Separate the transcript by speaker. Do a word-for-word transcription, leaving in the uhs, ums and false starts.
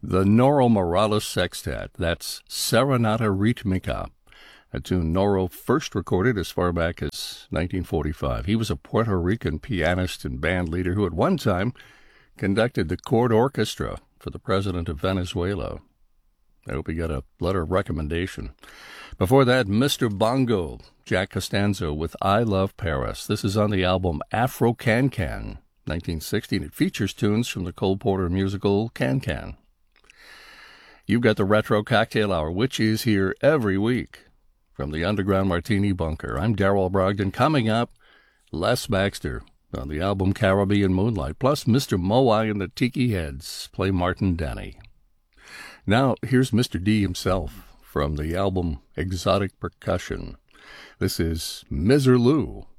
Speaker 1: The Noro Morales Sextet, that's Serenata Ritmica, a tune Noro first recorded as far back as nineteen forty-five. He was a Puerto Rican pianist and band leader who at one time conducted the court orchestra for the president of Venezuela. I hope he got a letter of recommendation. Before that, Mister Bongo, Jack Costanzo with I Love Paris. This is on the album Afro Can Can, nineteen sixty, and it features tunes from the Cole Porter musical Can Can. You've got the Retro Cocktail Hour, which is here every week from the Underground Martini Bunker. I'm Darrell Brogdon. Coming up, Les Baxter on the album Caribbean Moonlight, plus Mister Moai and the Tiki Heads play Martin Denny. Now, here's Mister D himself from the album Exotic Percussion. This is Miserlou.